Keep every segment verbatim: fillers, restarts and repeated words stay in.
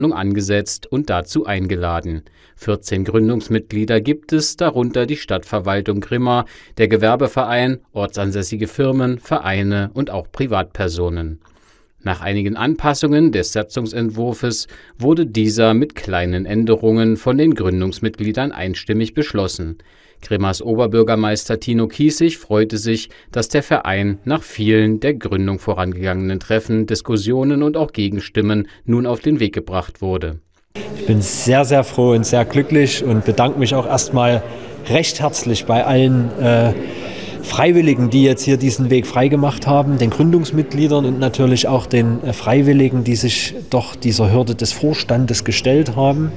angesetzt und dazu eingeladen. vierzehn Gründungsmitglieder gibt es, darunter die Stadtverwaltung Grimma, der Gewerbeverein, ortsansässige Firmen, Vereine und auch Privatpersonen. Nach einigen Anpassungen des Satzungsentwurfs wurde dieser mit kleinen Änderungen von den Gründungsmitgliedern einstimmig beschlossen. Grimmas Oberbürgermeister Tino Kiesig freute sich, dass der Verein nach vielen der Gründung vorangegangenen Treffen, Diskussionen und auch Gegenstimmen nun auf den Weg gebracht wurde. Ich bin sehr, sehr froh und sehr glücklich und bedanke mich auch erstmal recht herzlich bei allen äh, Freiwilligen, die jetzt hier diesen Weg freigemacht haben, den Gründungsmitgliedern und natürlich auch den äh, Freiwilligen, die sich doch dieser Hürde des Vorstandes gestellt haben.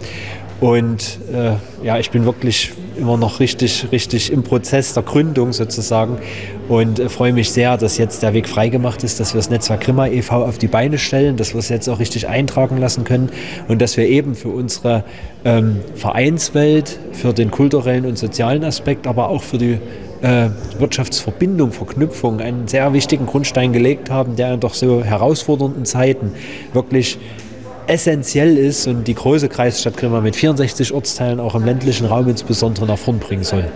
Und äh, ja, ich bin wirklich immer noch richtig, richtig im Prozess der Gründung sozusagen und äh, freue mich sehr, dass jetzt der Weg freigemacht ist, dass wir das Netzwerk Grimma e V auf die Beine stellen, dass wir es jetzt auch richtig eintragen lassen können und dass wir eben für unsere ähm, Vereinswelt, für den kulturellen und sozialen Aspekt, aber auch für die äh, Wirtschaftsverbindung, Verknüpfung einen sehr wichtigen Grundstein gelegt haben, der in doch so herausfordernden Zeiten wirklich essentiell ist und die große Kreisstadt Grimma mit vierundsechzig Ortsteilen auch im ländlichen Raum insbesondere nach vorn bringen soll.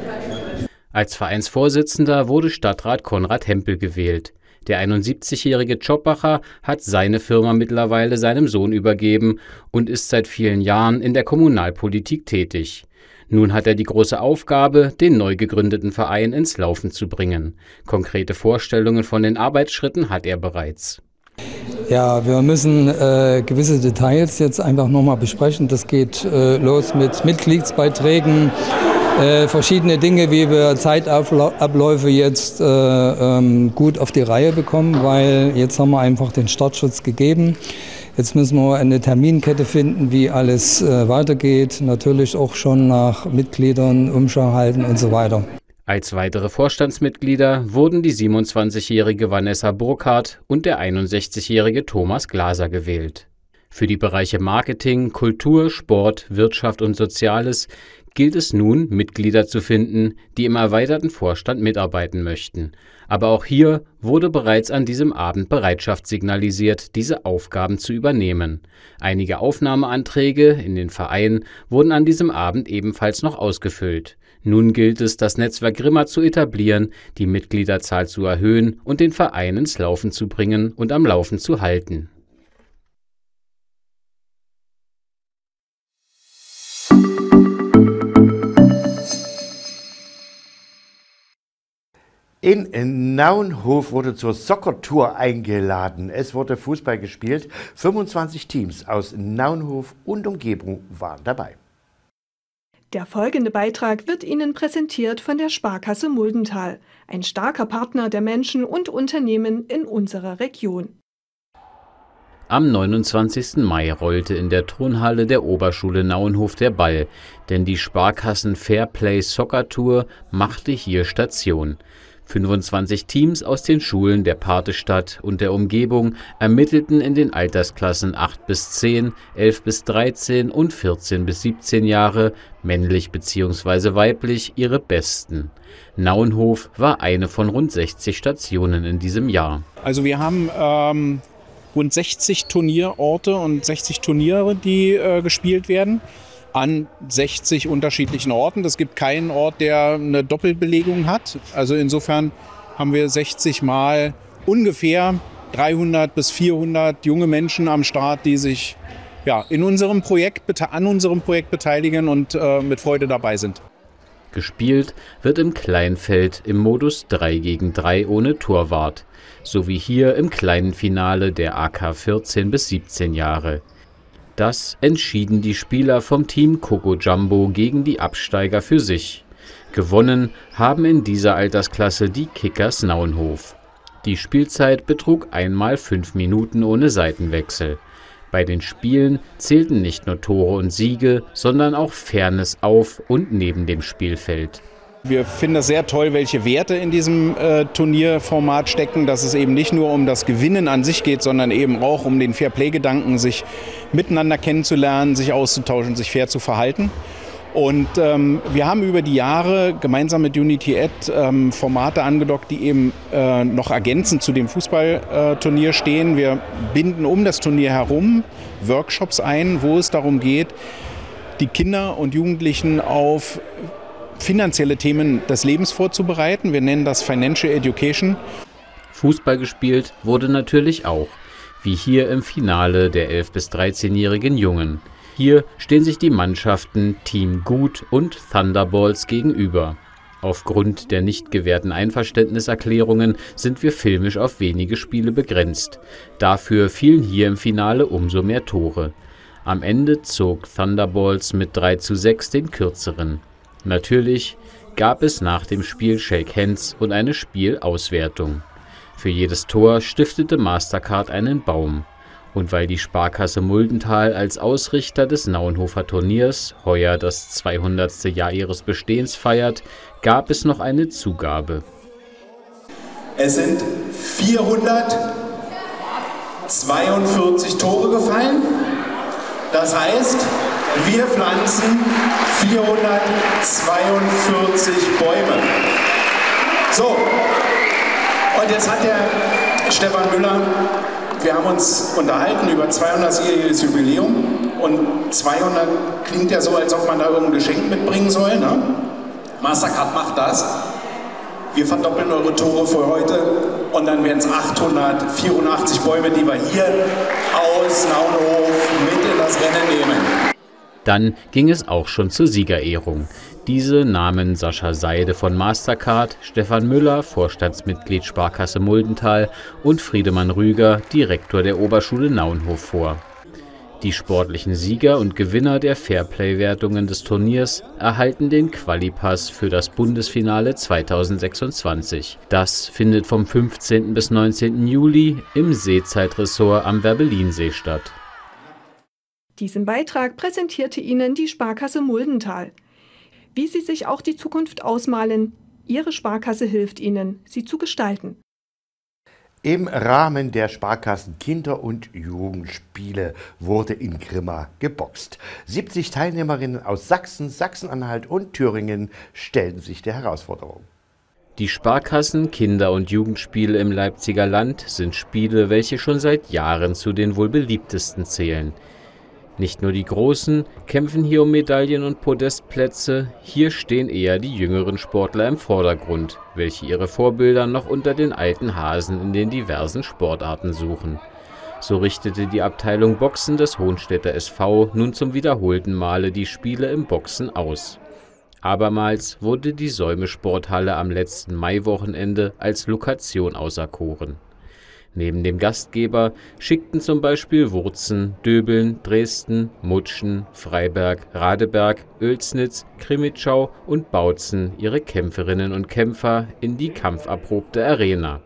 Als Vereinsvorsitzender wurde Stadtrat Konrad Hempel gewählt. Der einundsiebzigjährige Tschobacher hat seine Firma mittlerweile seinem Sohn übergeben und ist seit vielen Jahren in der Kommunalpolitik tätig. Nun hat er die große Aufgabe, den neu gegründeten Verein ins Laufen zu bringen. Konkrete Vorstellungen von den Arbeitsschritten hat er bereits. Ja, wir müssen äh, gewisse Details jetzt einfach nochmal besprechen. Das geht äh, los mit Mitgliedsbeiträgen, äh, verschiedene Dinge, wie wir Zeitabläufe jetzt äh, ähm, gut auf die Reihe bekommen, weil jetzt haben wir einfach den Startschutz gegeben. Jetzt müssen wir eine Terminkette finden, wie alles äh, weitergeht. Natürlich auch schon nach Mitgliedern, Umschau halten und so weiter. Als weitere Vorstandsmitglieder wurden die siebenundzwanzigjährige Vanessa Burkhardt und der einundsechzigjährige Thomas Glaser gewählt. Für die Bereiche Marketing, Kultur, Sport, Wirtschaft und Soziales gilt es nun, Mitglieder zu finden, die im erweiterten Vorstand mitarbeiten möchten. Aber auch hier wurde bereits an diesem Abend Bereitschaft signalisiert, diese Aufgaben zu übernehmen. Einige Aufnahmeanträge in den Verein wurden an diesem Abend ebenfalls noch ausgefüllt. Nun gilt es, das Netzwerk Grimma zu etablieren, die Mitgliederzahl zu erhöhen und den Verein ins Laufen zu bringen und am Laufen zu halten. In Naunhof wurde zur Soccer-Tour eingeladen. Es wurde Fußball gespielt. fünfundzwanzig Teams aus Naunhof und Umgebung waren dabei. Der folgende Beitrag wird Ihnen präsentiert von der Sparkasse Muldental, ein starker Partner der Menschen und Unternehmen in unserer Region. Am neunundzwanzigsten Mai rollte in der Turnhalle der Oberschule Naunhof der Ball, denn die Sparkassen Fairplay Soccer Tour machte hier Station. fünfundzwanzig Teams aus den Schulen der Patestadt und der Umgebung ermittelten in den Altersklassen acht bis zehn, elf bis dreizehn und vierzehn bis siebzehn Jahre, männlich bzw. weiblich, ihre Besten. Naunhof war eine von rund sechzig Stationen in diesem Jahr. Also wir haben ähm, rund sechzig Turnierorte und sechzig Turniere, die äh, gespielt werden. An sechzig unterschiedlichen Orten. Es gibt keinen Ort, der eine Doppelbelegung hat. Also insofern haben wir sechzig Mal ungefähr dreihundert bis vierhundert junge Menschen am Start, die sich ja, in unserem Projekt, an unserem Projekt beteiligen und äh, mit Freude dabei sind. Gespielt wird im Kleinfeld im Modus drei gegen drei ohne Torwart, sowie hier im kleinen Finale der A K vierzehn bis siebzehn Jahre. Das entschieden die Spieler vom Team Coco Jumbo gegen die Absteiger für sich. Gewonnen haben in dieser Altersklasse die Kickers Naunhof. Die Spielzeit betrug einmal fünf Minuten ohne Seitenwechsel. Bei den Spielen zählten nicht nur Tore und Siege, sondern auch Fairness auf und neben dem Spielfeld. Wir finden es sehr toll, welche Werte in diesem äh, Turnierformat stecken, dass es eben nicht nur um das Gewinnen an sich geht, sondern eben auch um den Fairplay-Gedanken, sich miteinander kennenzulernen, sich auszutauschen, sich fair zu verhalten. Und ähm, wir haben über die Jahre gemeinsam mit Unity Ed ähm, Formate angedockt, die eben äh, noch ergänzend zu dem Fußballturnier stehen. Wir binden um das Turnier herum Workshops ein, wo es darum geht, die Kinder und Jugendlichen auf finanzielle Themen des Lebens vorzubereiten. Wir nennen das Financial Education. Fußball gespielt wurde natürlich auch, wie hier im Finale der elf- bis dreizehnjährigen Jungen. Hier stehen sich die Mannschaften Team Gut und Thunderbolts gegenüber. Aufgrund der nicht gewährten Einverständniserklärungen sind wir filmisch auf wenige Spiele begrenzt. Dafür fielen hier im Finale umso mehr Tore. Am Ende zog Thunderbolts mit drei zu sechs den kürzeren. Natürlich gab es nach dem Spiel Shake Hands und eine Spielauswertung. Für jedes Tor stiftete Mastercard einen Baum. Und weil die Sparkasse Muldental als Ausrichter des Naunhofer Turniers heuer das zweihundertste Jahr ihres Bestehens feiert, gab es noch eine Zugabe. Es sind vierhundertzweiundvierzig Tore gefallen. Das heißt, wir pflanzen vierhundertzweiundvierzig Bäume. So, und jetzt hat der Stefan Müller, wir haben uns unterhalten über zweihundertjähriges Jubiläum und zweihundert klingt ja so, als ob man da irgendein Geschenk mitbringen soll. Ne? Mastercard macht das. Wir verdoppeln eure Tore für heute und dann werden es achthundertvierundachtzig Bäume, die wir hier aus Naunhof mit in das Rennen nehmen. Dann ging es auch schon zur Siegerehrung. Diese nahmen Sascha Seide von Mastercard, Stefan Müller, Vorstandsmitglied Sparkasse Muldental und Friedemann Rüger, Direktor der Oberschule Naunhof vor. Die sportlichen Sieger und Gewinner der Fairplay-Wertungen des Turniers erhalten den Qualipass für das Bundesfinale zweitausendsechsundzwanzig. Das findet vom fünfzehnten bis neunzehnten Juli im Seezeitressort am Werbellinsee statt. Diesen Beitrag präsentierte Ihnen die Sparkasse Muldental. Wie Sie sich auch die Zukunft ausmalen, Ihre Sparkasse hilft Ihnen, sie zu gestalten. Im Rahmen der Sparkassen Kinder- und Jugendspiele wurde in Grimma geboxt. siebzig Teilnehmerinnen aus Sachsen, Sachsen-Anhalt und Thüringen stellten sich der Herausforderung. Die Sparkassen Kinder- und Jugendspiele im Leipziger Land sind Spiele, welche schon seit Jahren zu den wohl beliebtesten zählen. Nicht nur die Großen kämpfen hier um Medaillen und Podestplätze, hier stehen eher die jüngeren Sportler im Vordergrund, welche ihre Vorbilder noch unter den alten Hasen in den diversen Sportarten suchen. So richtete die Abteilung Boxen des Hohenstädter S V nun zum wiederholten Male die Spiele im Boxen aus. Abermals wurde die Säume-Sporthalle am letzten Maiwochenende als Lokation auserkoren. Neben dem Gastgeber schickten zum Beispiel Wurzen, Döbeln, Dresden, Mutschen, Freiberg, Radeberg, Oelsnitz, Krimitschau und Bautzen ihre Kämpferinnen und Kämpfer in die kampferprobte Arena.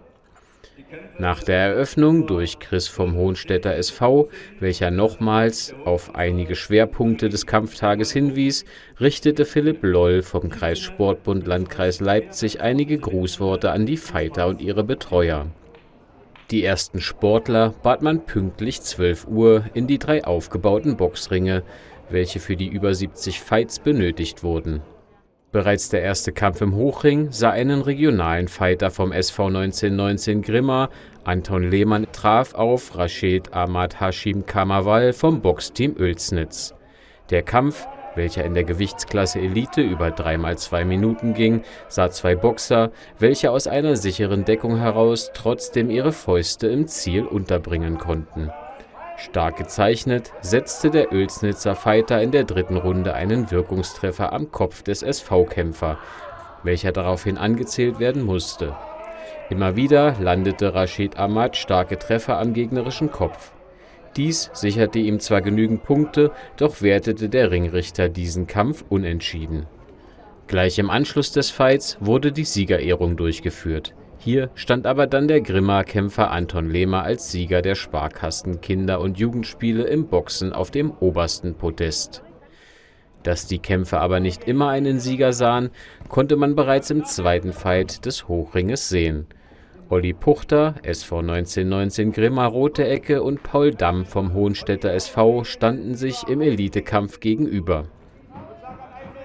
Nach der Eröffnung durch Chris vom Hohenstädter S V, welcher nochmals auf einige Schwerpunkte des Kampftages hinwies, richtete Philipp Loll vom Kreissportbund Landkreis Leipzig einige Grußworte an die Fighter und ihre Betreuer. Die ersten Sportler bat man pünktlich zwölf Uhr in die drei aufgebauten Boxringe, welche für die über siebzig Fights benötigt wurden. Bereits der erste Kampf im Hochring sah einen regionalen Fighter vom S V neunzehnhundertneunzehn Grimma, Anton Lehmann, traf auf Rashid Ahmad Hashim Kamawal vom Boxteam Oelsnitz. Der Kampf, welcher in der Gewichtsklasse Elite über drei mal zwei Minuten ging, sah zwei Boxer, welche aus einer sicheren Deckung heraus trotzdem ihre Fäuste im Ziel unterbringen konnten. Stark gezeichnet setzte der Oelsnitzer Fighter in der dritten Runde einen Wirkungstreffer am Kopf des S V-Kämpfer, welcher daraufhin angezählt werden musste. Immer wieder landete Rashid Ahmad starke Treffer am gegnerischen Kopf. Dies sicherte ihm zwar genügend Punkte, doch wertete der Ringrichter diesen Kampf unentschieden. Gleich im Anschluss des Fights wurde die Siegerehrung durchgeführt. Hier stand aber dann der Grimma-Kämpfer Anton Lehmer als Sieger der Sparkassen Kinder- und Jugendspiele im Boxen auf dem obersten Podest. Dass die Kämpfer aber nicht immer einen Sieger sahen, konnte man bereits im zweiten Fight des Hochringes sehen. Olli Puchter, S V neunzehnhundertneunzehn Grimma Rote Ecke und Paul Damm vom Hohenstädter S V standen sich im Elitekampf gegenüber.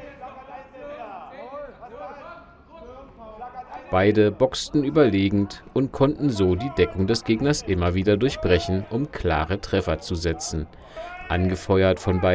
Beide boxten überlegend und konnten so die Deckung des Gegners immer wieder durchbrechen, um klare Treffer zu setzen. Angefeuert von beiden